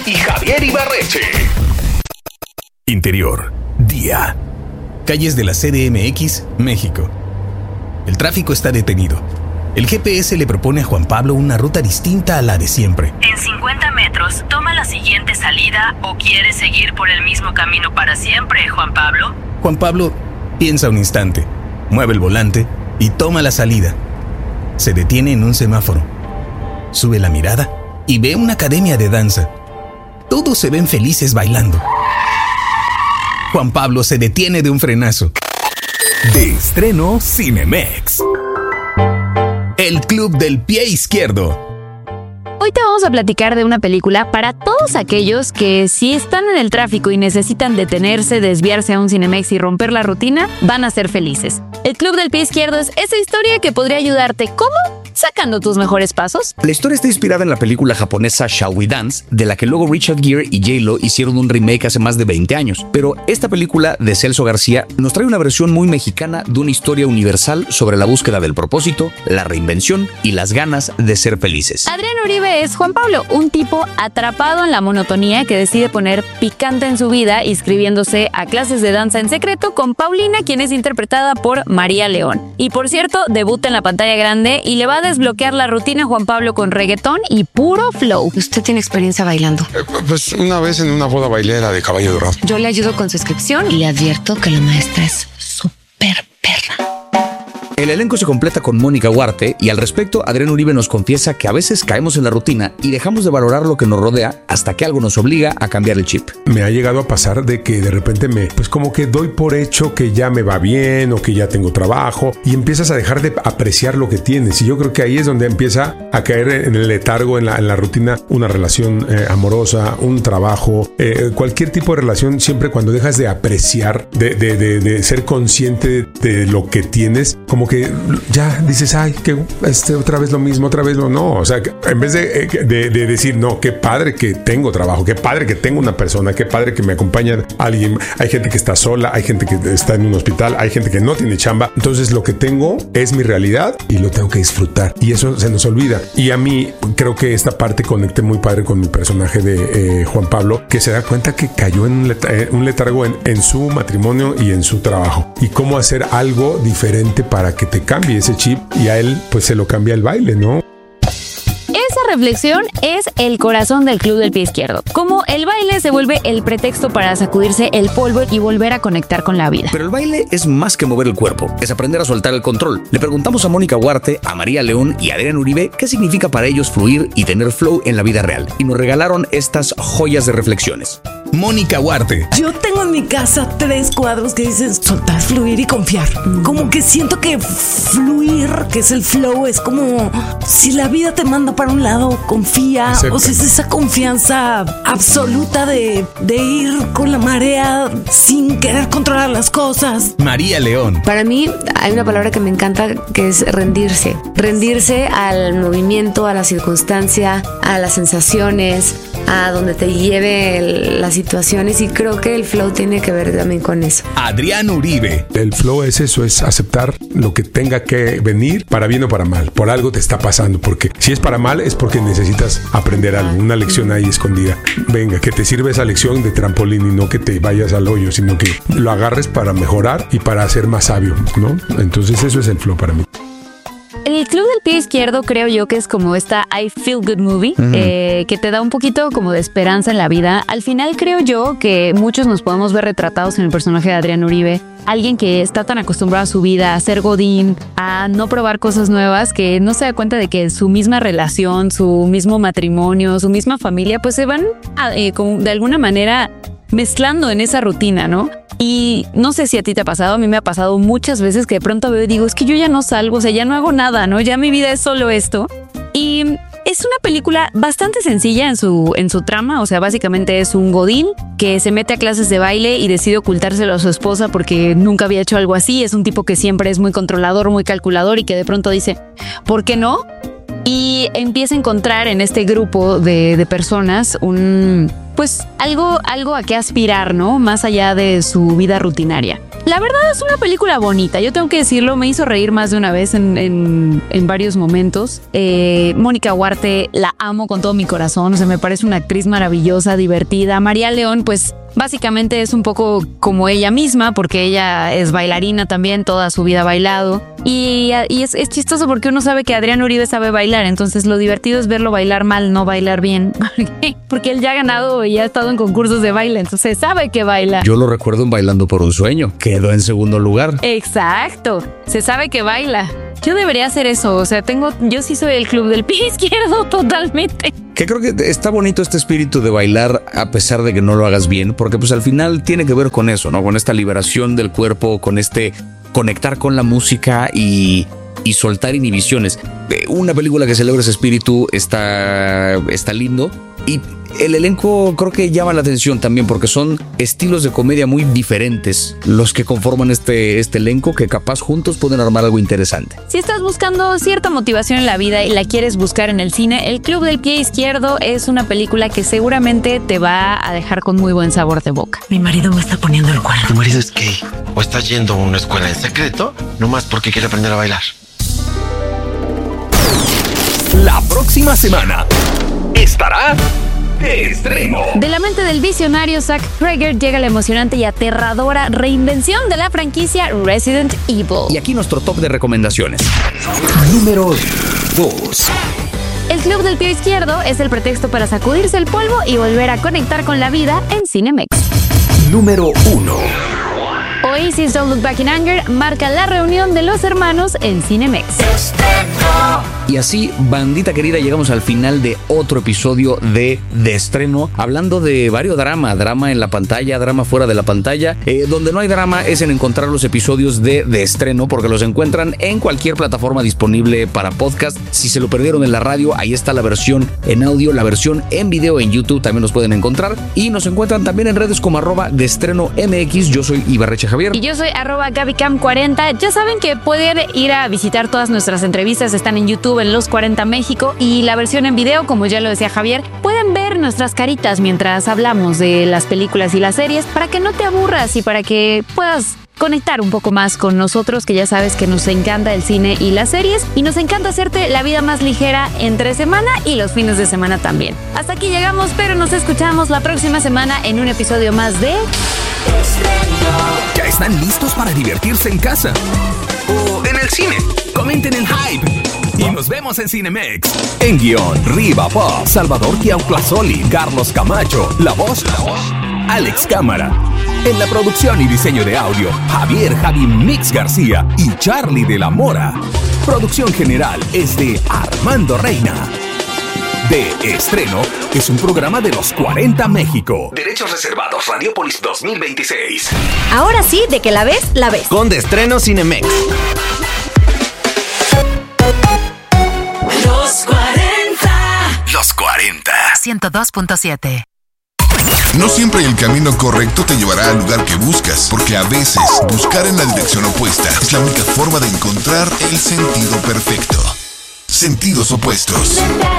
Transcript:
y Javier Ibarreche. Interior, día. Calles de la CDMX, México. El tráfico está detenido. El GPS le propone a Juan Pablo una ruta distinta a la de siempre. En 50 metros, toma la siguiente salida o quieres seguir por el mismo camino para siempre, Juan Pablo. Juan Pablo piensa un instante, mueve el volante y toma la salida. Se detiene en un semáforo. Sube la mirada y ve una academia de danza. Todos se ven felices bailando. Juan Pablo se detiene de un frenazo. De estreno Cinemex. El Club del Pie Izquierdo. Hoy te vamos a platicar de una película para todos aquellos que, si están en el tráfico y necesitan detenerse, desviarse a un Cinemex y romper la rutina, van a ser felices. El Club del Pie Izquierdo es esa historia que podría ayudarte. ¿Cómo? Sacando tus mejores pasos. La historia está inspirada en la película japonesa Shall We Dance, de la que luego Richard Gere y J-Lo hicieron un remake hace más de 20 años. Pero esta película de Celso García nos trae una versión muy mexicana de una historia universal sobre la búsqueda del propósito, la reinvención y las ganas de ser felices. Adrián Uribe es Juan Pablo, un tipo atrapado en la monotonía que decide poner picante en su vida inscribiéndose a clases de danza en secreto con Paulina, quien es interpretada por María León. Y por cierto, debuta en la pantalla grande y le va a desbloquear la rutina a Juan Pablo con reggaetón y puro flow. ¿Usted tiene experiencia bailando? Pues una vez en una boda bailé la de Caballo Dorado. Yo le ayudo con su inscripción y le advierto que la maestra es súper perra. El elenco se completa con Mónica Huarte y al respecto Adrián Uribe nos confiesa que a veces caemos en la rutina y dejamos de valorar lo que nos rodea hasta que algo nos obliga a cambiar el chip. Me ha llegado a pasar de que de repente pues como que doy por hecho que ya me va bien o que ya tengo trabajo y empiezas a dejar de apreciar lo que tienes, y yo creo que ahí es donde empieza a caer en el letargo, en la rutina, una relación amorosa, un trabajo, cualquier tipo de relación. Siempre cuando dejas de apreciar, de ser consciente de lo que tienes, como que ya dices, ay, que otra vez lo mismo, otra vez no. O sea, en vez de decir, no, qué padre que tengo trabajo, qué padre que tengo una persona, qué padre que me acompaña alguien. Hay gente que está sola, hay gente que está en un hospital, hay gente que no tiene chamba. Entonces lo que tengo es mi realidad y lo tengo que disfrutar. Y eso se nos olvida. Y a mí creo que esta parte conecté muy padre con mi personaje de Juan Pablo, que se da cuenta que cayó en un letargo en su matrimonio y en su trabajo. Y cómo hacer algo diferente para que te cambie ese chip, y a él pues se lo cambia el baile, ¿no? Esa reflexión es el corazón del Club del Pie Izquierdo. Cómo el baile se vuelve el pretexto para sacudirse el polvo y volver a conectar con la vida. Pero el baile es más que mover el cuerpo, es aprender a soltar el control. Le preguntamos a Mónica Huarte, a María León y a Adrián Uribe qué significa para ellos fluir y tener flow en la vida real, y nos regalaron estas joyas de reflexiones. Mónica Huarte. Yo tengo en mi casa 3 cuadros que dicen soltar, fluir y confiar. Como que siento que fluir, que es el flow, es como si la vida te manda para un lado, confía. O sea, es esa confianza absoluta de ir con la marea sin querer controlar las cosas. María León. Para mí hay una palabra que me encanta, que es rendirse. Rendirse al movimiento, a la circunstancia, a las sensaciones, a donde te lleve las situaciones, y creo que el flow tiene que ver también con eso. Adrián Uribe. El flow es eso, es aceptar lo que tenga que venir, para bien o para mal. Por algo te está pasando, porque si es para mal es porque necesitas aprender algo, una lección ahí escondida. Venga, que te sirva esa lección de trampolín y no que te vayas al hoyo, sino que lo agarres para mejorar y para ser más sabio, ¿no? Entonces eso es el flow para mí. El Club del Pie Izquierdo creo yo que es como esta I Feel Good Movie, que te da un poquito como de esperanza en la vida. Al final creo yo que muchos nos podemos ver retratados en el personaje de Adrián Uribe, alguien que está tan acostumbrado a su vida, a ser godín, a no probar cosas nuevas, que no se da cuenta de que su misma relación, su mismo matrimonio, su misma familia, pues se van como de alguna manera mezclando en esa rutina, ¿no? Y no sé si a ti te ha pasado, a mí me ha pasado muchas veces que de pronto veo y digo, es que yo ya no salgo, o sea, ya no hago nada, ¿no? Ya mi vida es solo esto. Y es una película bastante sencilla en su trama, o sea, básicamente es un godín que se mete a clases de baile y decide ocultárselo a su esposa porque nunca había hecho algo así. Es un tipo que siempre es muy controlador, muy calculador, y que de pronto dice, ¿por qué no? Y empieza a encontrar en este grupo de personas algo a qué aspirar, ¿no? Más allá de su vida rutinaria. La verdad es una película bonita, yo tengo que decirlo, me hizo reír más de una vez en varios momentos. Mónica Huarte la amo con todo mi corazón, o sea, me parece una actriz maravillosa, divertida. María León, pues básicamente es un poco como ella misma, porque ella es bailarina también, toda su vida ha bailado. Y es chistoso porque uno sabe que Adrián Uribe sabe bailar, entonces lo divertido es verlo bailar mal, no bailar bien. Porque él ya ha ganado y ha estado en concursos de baile, entonces sabe que baila. Yo lo recuerdo en Bailando por un Sueño, quedó en segundo lugar. Exacto, se sabe que baila. Yo debería hacer eso, o sea, yo sí soy el club del pie izquierdo totalmente. Que creo que está bonito este espíritu de bailar a pesar de que no lo hagas bien, porque pues al final tiene que ver con eso, ¿no? Con esta liberación del cuerpo, con este conectar con la música y soltar inhibiciones. Una película que celebra ese espíritu está lindo. Y el elenco creo que llama la atención también porque son estilos de comedia muy diferentes los que conforman este elenco, que capaz juntos pueden armar algo interesante. Si estás buscando cierta motivación en la vida y la quieres buscar en el cine, El Club del Pie Izquierdo es una película que seguramente te va a dejar con muy buen sabor de boca. Mi marido me está poniendo el cuerno. ¿Tu marido es gay? ¿O está yendo a una escuela en secreto? Nomás porque quiere aprender a bailar. La próxima semana estará de estreno. De la mente del visionario Zack Cregger llega la emocionante y aterradora reinvención de la franquicia Resident Evil. Y aquí nuestro top de recomendaciones. Número 2. El Club del Pie Izquierdo es el pretexto para sacudirse el polvo y volver a conectar con la vida en Cinemex. Número 1. Oasis Don't Look Back in Anger marca la reunión de los hermanos en Cinemex. Y así, bandita querida, llegamos al final de otro episodio de Estreno, hablando de varios drama en la pantalla, drama fuera de la pantalla. Donde no hay drama es en encontrar los episodios de Estreno, porque los encuentran en cualquier plataforma disponible para podcast. Si se lo perdieron en la radio, ahí está la versión en audio, la versión en video en YouTube también los pueden encontrar. Y nos encuentran también en redes como @DeEstrenoMX. Yo soy Ibarreche Javier. Y yo soy @GabyCam40. Ya saben que pueden ir a visitar todas nuestras entrevistas, están en YouTube en Los 40 México, y la versión en video, como ya lo decía Javier, pueden ver nuestras caritas mientras hablamos de las películas y las series para que no te aburras y para que puedas conectar un poco más con nosotros, que ya sabes que nos encanta el cine y las series y nos encanta hacerte la vida más ligera entre semana y los fines de semana también. Hasta aquí llegamos, pero nos escuchamos la próxima semana en un episodio más de ¿Ya están listos para divertirse en casa? ¿O en el cine? Comenten en Hype. Y nos vemos en Cinemex. En guión, Riva Pop, Salvador Chiauclasoli, Carlos Camacho. La voz, Alex Cámara. En la producción y diseño de audio, Javi Mix García y Charlie de la Mora. Producción general es de Armando Reina. De Estreno es un programa de Los 40 México. Derechos reservados, Radiopolis 2026. Ahora sí, de que la ves, la ves. Con De Estreno Cinemex. Los 40. Los 40. 102.7. No siempre el camino correcto te llevará al lugar que buscas, porque a veces buscar en la dirección opuesta es la única forma de encontrar el sentido perfecto. Sentidos opuestos.